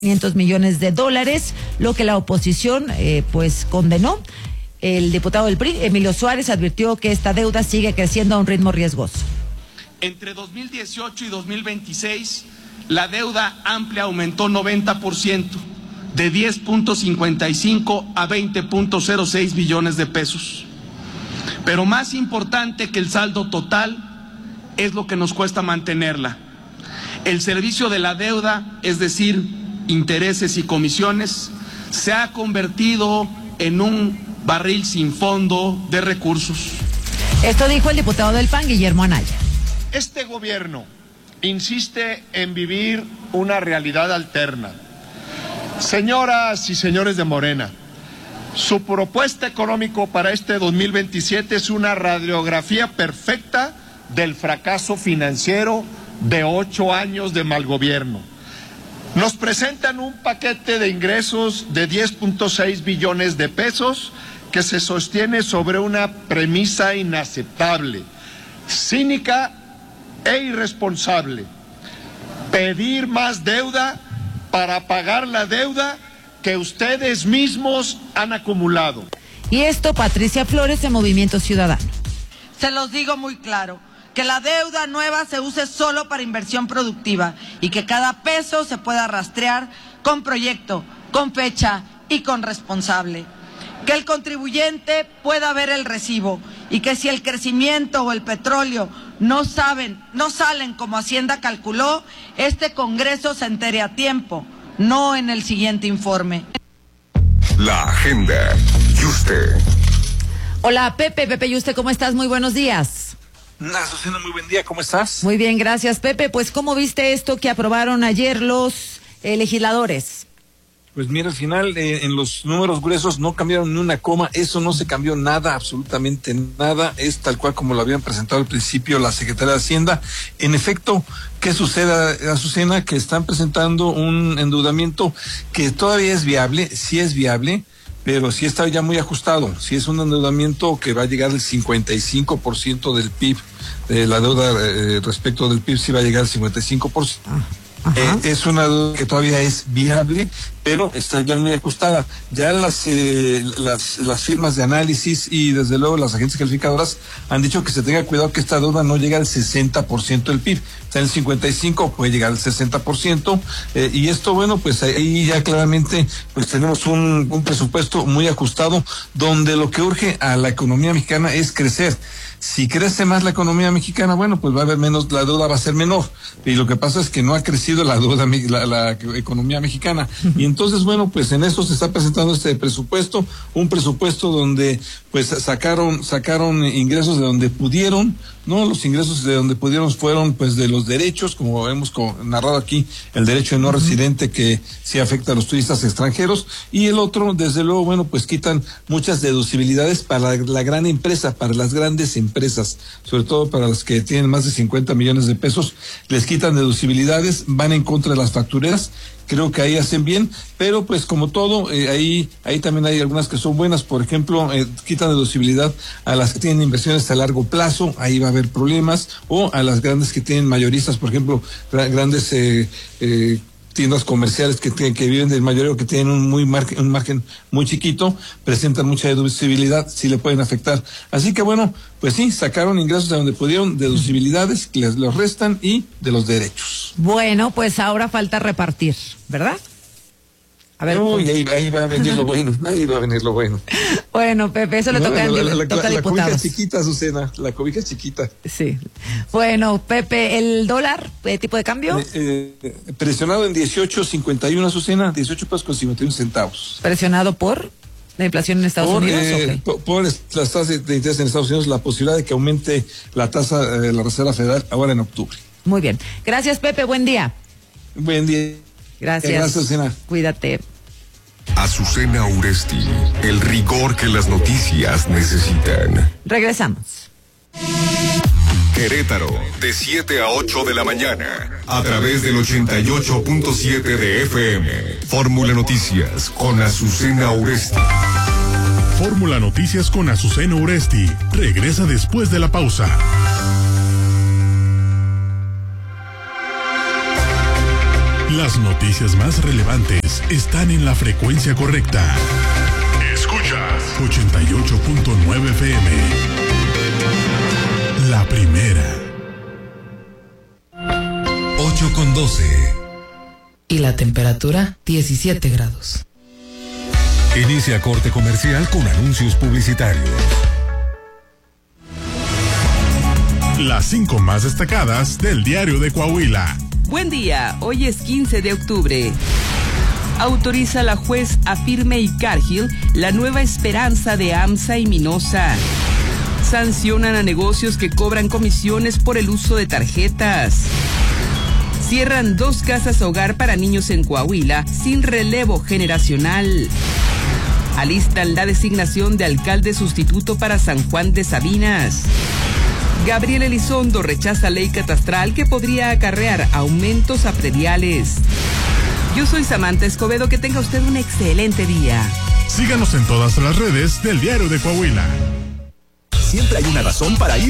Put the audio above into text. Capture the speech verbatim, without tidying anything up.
quinientos millones de dólares, lo que la oposición eh, pues condenó. El diputado del P R I, Emilio Suárez, advirtió que esta deuda sigue creciendo a un ritmo riesgoso. Entre dos mil dieciocho y dos mil veintiséis, la deuda amplia aumentó noventa por ciento, de diez punto cincuenta y cinco a veinte punto cero seis billones de pesos. Pero más importante que el saldo total es lo que nos cuesta mantenerla. El servicio de la deuda, es decir, intereses y comisiones, se ha convertido en un barril sin fondo de recursos. Esto dijo el diputado del P A N, Guillermo Anaya. Este gobierno insiste en vivir una realidad alterna. Señoras y señores de Morena, su propuesta económica para este dos mil veintisiete es una radiografía perfecta del fracaso financiero de ocho años de mal gobierno. Nos presentan un paquete de ingresos de diez punto seis billones de pesos que se sostiene sobre una premisa inaceptable, cínica e irresponsable: pedir más deuda para pagar la deuda que ustedes mismos han acumulado. Y esto, Patricia Flores, de Movimiento Ciudadano. Se los digo muy claro, que la deuda nueva se use solo para inversión productiva y que cada peso se pueda rastrear con proyecto, con fecha y con responsable. Que el contribuyente pueda ver el recibo y que si el crecimiento o el petróleo no saben, no salen como Hacienda calculó, este Congreso se entere a tiempo, no en el siguiente informe. La agenda. Yuste. Hola, Pepe. Pepe Yuste, ¿cómo estás? Muy buenos días. Azucena, muy buen día, ¿cómo estás? Muy bien, gracias, Pepe. Pues, ¿cómo viste esto que aprobaron ayer los eh, legisladores? Pues mira, al final, eh, en los números gruesos no cambiaron ni una coma, eso no se cambió nada, absolutamente nada, es tal cual como lo habían presentado al principio la Secretaría de Hacienda. En efecto, ¿qué sucede, Azucena? Que están presentando un endeudamiento que todavía es viable, sí es viable, pero sí está ya muy ajustado, sí es un endeudamiento que va a llegar al cincuenta y cinco por ciento del P I B, eh, la deuda eh, respecto del P I B sí va a llegar al cincuenta y cinco por ciento. Ah. Eh, es una deuda que todavía es viable, pero está ya muy ajustada. Ya las, eh, las las firmas de análisis y desde luego las agencias calificadoras han dicho que se tenga cuidado que esta deuda no llegue al sesenta por ciento del P I B. Está en el cincuenta y cinco por ciento, puede llegar al sesenta por ciento. Eh, y esto, bueno, pues ahí ya claramente pues tenemos un, un presupuesto muy ajustado donde lo que urge a la economía mexicana es crecer. Si crece más la economía mexicana, bueno, pues va a haber menos, la deuda va a ser menor. Y lo que pasa es que no ha crecido la deuda, la, la economía mexicana. Y entonces, bueno, pues en eso se está presentando este presupuesto, un presupuesto donde pues sacaron, sacaron ingresos de donde pudieron, ¿no? Los ingresos de donde pudieron fueron pues de los derechos, como hemos narrado aquí, el derecho de no residente que sí afecta a los turistas extranjeros, y el otro, desde luego, bueno, pues quitan muchas deducibilidades para la, la gran empresa, para las grandes empresas, sobre todo para las que tienen más de cincuenta millones de pesos, les quitan deducibilidades, van en contra de las factureras. Creo que ahí hacen bien, pero pues como todo, eh, ahí ahí también hay algunas que son buenas. Por ejemplo, eh, quitan deducibilidad a las que tienen inversiones a largo plazo, ahí va a haber problemas, o a las grandes que tienen mayoristas, por ejemplo, grandes eh, eh, tiendas comerciales que tienen, que viven del mayoreo, que tienen un muy margen, un margen muy chiquito, presentan mucha deducibilidad, sí le pueden afectar. Así que bueno, pues sí, sacaron ingresos de donde pudieron, deducibilidades que les los restan y de los derechos. Bueno, pues ahora falta repartir, ¿verdad? A ver. Uy, ahí, ahí va a venir lo bueno, ahí va a venir lo bueno. Bueno, Pepe, eso le no, toca, la, la, le toca la, a diputados. La cobija es chiquita, Azucena, la cobija es chiquita. Sí. Bueno, Pepe, ¿el dólar, eh, tipo de cambio? Eh, eh, presionado en dieciocho cincuenta y uno, Azucena, dieciocho pesos con cincuenta y uno centavos. ¿Presionado por la inflación en Estados por, Unidos? Eh, okay. por, por las tasas de interés en Estados Unidos, la posibilidad de que aumente la tasa de eh, la Reserva Federal ahora en octubre. Muy bien. Gracias, Pepe, buen día. Buen día. Gracias. Gracias, Azucena. Cuídate. Azucena Uresti, el rigor que las noticias necesitan. Regresamos. Querétaro, de siete a ocho de la mañana, a través del ochenta y ocho punto siete de F M. Fórmula Noticias con Azucena Uresti. Fórmula Noticias con Azucena Uresti regresa después de la pausa. Las noticias más relevantes están en la frecuencia correcta. Escuchas ochenta y ocho punto nueve F M. La primera. ocho con doce. Y la temperatura, diecisiete grados. Inicia corte comercial con anuncios publicitarios. Las cinco más destacadas del Diario de Coahuila. Buen día, hoy es quince de octubre. Autoriza la juez Afirme y Cargill la nueva esperanza de AMSA y Minosa. Sancionan a negocios que cobran comisiones por el uso de tarjetas. Cierran dos casas hogar para niños en Coahuila sin relevo generacional. Alistan la designación de alcalde sustituto para San Juan de Sabinas. Gabriel Elizondo rechaza ley catastral que podría acarrear aumentos a prediales. Yo soy Samantha Escobedo, que tenga usted un excelente día. Síganos en todas las redes del Diario de Coahuila. Siempre hay una razón para ir